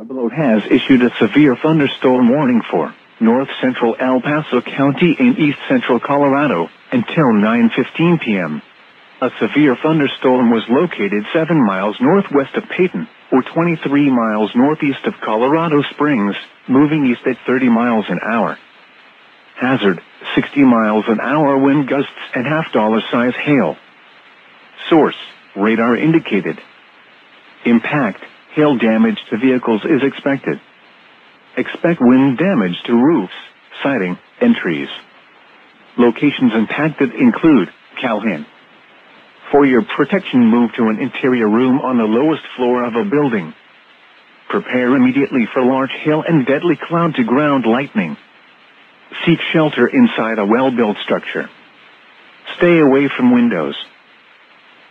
Pueblo has issued a severe thunderstorm warning for north central El Paso County in east central Colorado until 9:15 p.m. A severe thunderstorm was located 7 miles northwest of Peyton, or 23 miles northeast of Colorado Springs, moving east at 30 miles an hour. Hazard, 60 miles an hour wind gusts and $half size hail. Source, radar indicated. Impact, hail damage to vehicles is expected. Expect wind damage to roofs, siding, and trees. Locations impacted include Calhoun. For your protection, move to an interior room on the lowest floor of a building. Prepare immediately for large hail and deadly cloud-to-ground lightning. Seek shelter inside a well-built structure. Stay away from windows,